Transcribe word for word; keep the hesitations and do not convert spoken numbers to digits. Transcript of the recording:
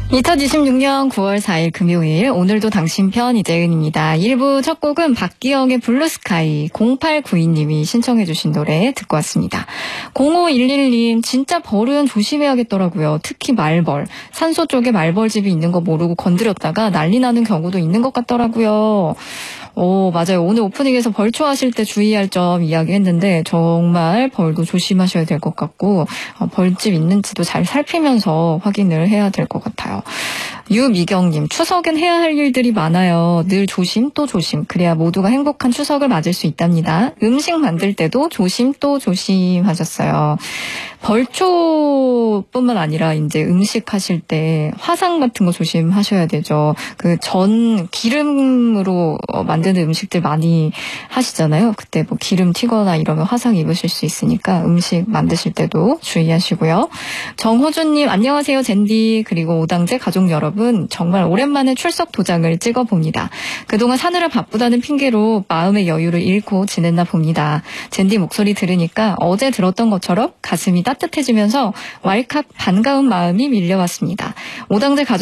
이천이십육 년 구월 사일 금요일, 오늘도 당신 편 이재은입니다. 일 부 첫 곡은 박기영의 블루스카이, 공팔구이 님이 신청해 주신 노래 듣고 왔습니다. 공오일일 님, 진짜 벌은 조심해야겠더라고요. 특히 말벌. 산소 쪽에 말벌집이 있는 거 모르고 건드렸다가 난리 나는 경우도 있는 것 같더라고요. 오, 맞아요. 오늘 오프닝에서 벌초 하실 때 주의할 점 이야기했는데 정말 벌도 조심하셔야 될 것 같고, 어, 벌집 있는지도 잘 살피면서 확인을 해야 될 것 같아요. 유미경님, 추석엔 해야 할 일들이 많아요. 늘 조심 또 조심. 그래야 모두가 행복한 추석을 맞을 수 있답니다. 음식 만들 때도 조심 또 조심 하셨어요. 벌초뿐만 아니라 이제 음식 하실 때 화상 같은 거 조심하셔야 되죠. 그 전 기름으로 만드는 음식들 많이 하시잖아요. 그때 뭐 기름 튀거나 이러면 화상 입으실 수 있으니까 음식 만드실 때도 주의하시고요. 정호준님, 안녕하세요 젠디. 그리고 오당제 가족 여러분, 정말 오랜만에 출석 도장을 찍어봅니다. 그동안 사느라 바쁘다는 핑계로 마음의 여유를 잃고 지냈나 봅니다. 젠디 목소리 들으니까 어제 들었던 것처럼 가슴이 따뜻해지면서 왈칵 반가운 마음이 밀려왔습니다. 오당제 가족